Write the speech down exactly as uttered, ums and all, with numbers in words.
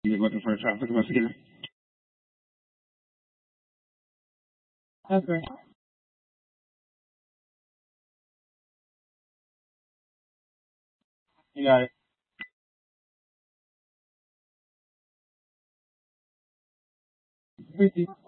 You're looking for a traffic investigator? Okay. You got it. Ricky.